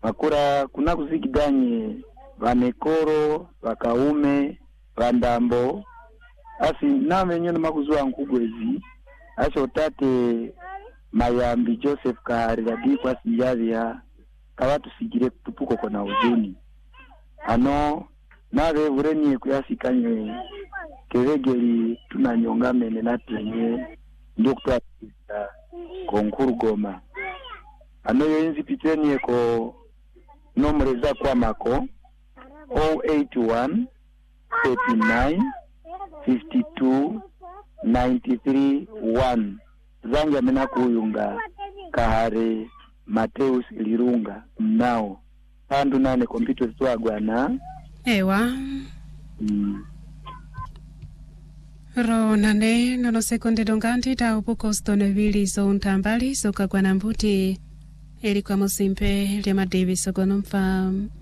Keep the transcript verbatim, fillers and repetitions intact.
makura kuna kuzikidanye vanekoro vakaume vandambo asi name nyone makuzwa nkugwezi acho tate Mayambi Joseph Kahari radi kwa siyavya kawatu sigire tupuko kona uzuni ano nave ureni kuyasikanywe kevegeli tunanyongamene natenye ndokutwa konkuru Goma ano yoinzi piteni eko nomreza kwa mako zero eight one thirty-nine fifty-two ninety-three one zanga mena kuyunga Kahare Mateus Lirunga nao pandu nane kompito zitwagwana ewa mm. ro nane nono sekunde donganti ta upuko stone vili zo ntambali soka kwa nambuti eli kwa musimpe lema Davis ogonomfa